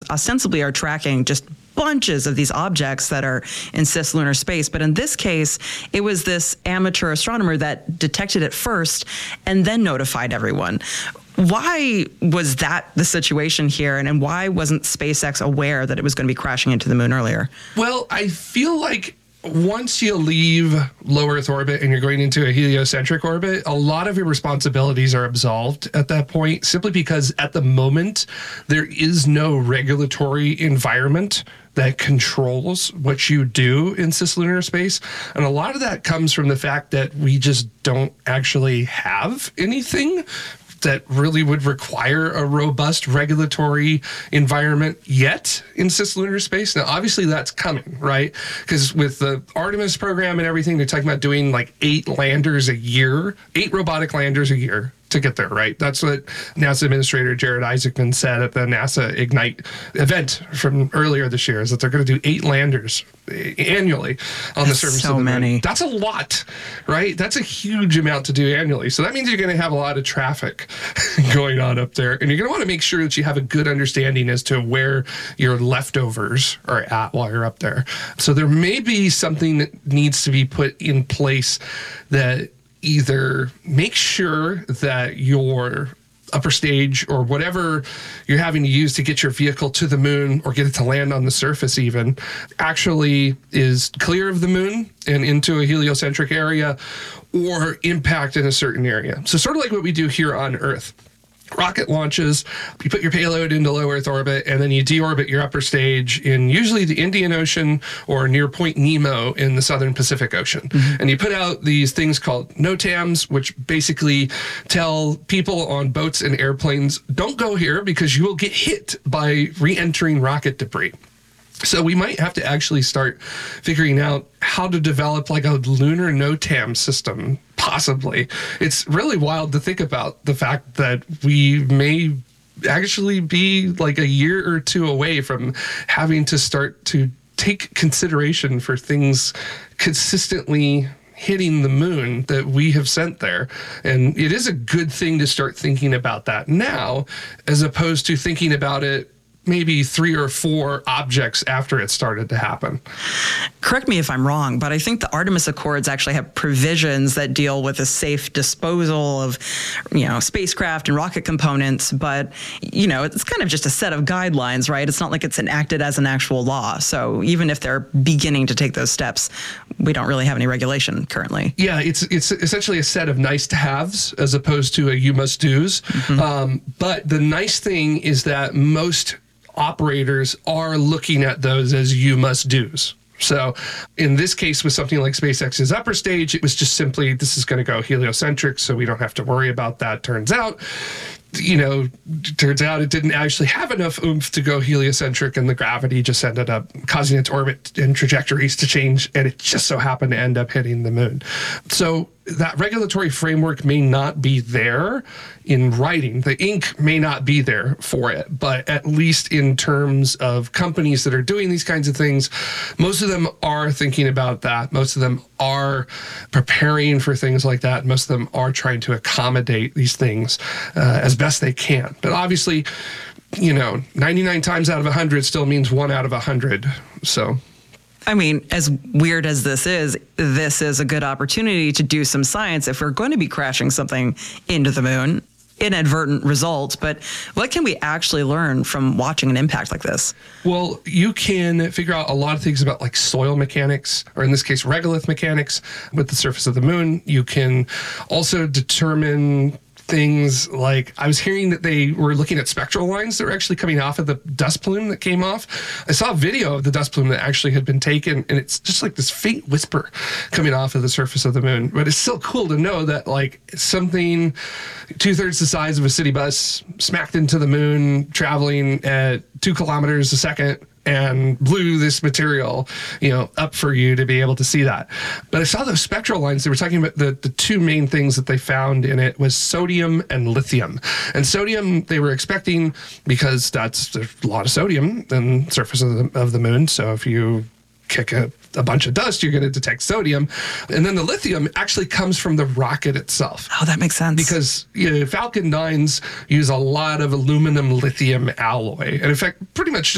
ostensibly are tracking just bunches of these objects that are in cislunar space. But in this case, it was this amateur astronomer that detected it first and then notified everyone. Why was that the situation here, and why wasn't SpaceX aware that it was going to be crashing into the moon earlier? Well, I feel like once you leave low Earth orbit and you're going into a heliocentric orbit, a lot of your responsibilities are absolved at that point, simply because at the moment, there is no regulatory environment that controls what you do in cislunar space. And a lot of that comes from the fact that we just don't actually have anything that really would require a robust regulatory environment yet in cislunar space. Now, obviously that's coming, right? Because with the Artemis program and everything, they're talking about doing like 8 landers a year, 8 robotic landers a year to get there, right? That's what NASA Administrator Jared Isaacman said at the NASA Ignite event from earlier this year, is that they're going to do 8 landers annually on the surface of the moon. That's a lot, right? That's a huge amount to do annually. So that means you're going to have a lot of traffic going on up there. And you're going to want to make sure that you have a good understanding as to where your leftovers are at while you're up there. So there may be something that needs to be put in place that either make sure that your upper stage or whatever you're having to use to get your vehicle to the moon or get it to land on the surface even actually is clear of the moon and into a heliocentric area, or impact in a certain area. So sort of like what we do here on Earth. Rocket launches, you put your payload into low Earth orbit, and then you deorbit your upper stage in usually the Indian Ocean or near Point Nemo in the southern Pacific Ocean. And you put out these things called NOTAMs, which basically tell people on boats and airplanes, don't go here because you will get hit by re-entering rocket debris. So we might have to actually start figuring out how to develop like a lunar NOTAM system, possibly. It's really wild to think about the fact that we may actually be like a year or two away from having to start to take consideration for things consistently hitting the moon that we have sent there. And it is a good thing to start thinking about that now, as opposed to thinking about it maybe 3 or 4 objects after it started to happen. Correct me if I'm wrong, but I think the Artemis Accords actually have provisions that deal with the safe disposal of, spacecraft and rocket components. But, it's kind of just a set of guidelines, right? It's not like it's enacted as an actual law. So even if they're beginning to take those steps, we don't really have any regulation currently. Yeah, it's essentially a set of nice to haves as opposed to a you must do's. But the nice thing is that most operators are looking at those as you must do's. So in this case, with something like SpaceX's upper stage, it was just simply, this is going to go heliocentric, so we don't have to worry about that. Turns out it didn't actually have enough oomph to go heliocentric, and the gravity just ended up causing its orbit and trajectories to change, and it just so happened to end up hitting the moon. So that regulatory framework may not be there in writing. The ink may not be there for it, but at least in terms of companies that are doing these kinds of things, most of them are thinking about that. Most of them are preparing for things like that. Most of them are trying to accommodate these things as best they can. But obviously, 99 times out of 100 still means 1 out of 100. So I mean, as weird as this is a good opportunity to do some science if we're going to be crashing something into the moon. Inadvertent results, but what can we actually learn from watching an impact like this? Well, you can figure out a lot of things about like soil mechanics, or in this case, regolith mechanics with the surface of the moon. You can also determine things like, I was hearing that they were looking at spectral lines that were actually coming off of the dust plume that came off. I saw a video of the dust plume that actually had been taken, and it's just like this faint whisper coming off of the surface of the moon. But it's still cool to know that like something 2/3 the size of a city bus smacked into the moon, traveling at 2 kilometers a second, and blew this material, up for you to be able to see that. But I saw those spectral lines. They were talking about the 2 main things that they found in it was sodium and lithium. And sodium they were expecting, because there's a lot of sodium in the surface of the moon. So if you kick a bunch of dust, you're going to detect sodium. And then the lithium actually comes from the rocket itself. Oh, that makes sense. Because Falcon 9s use a lot of aluminum lithium alloy. And in fact, pretty much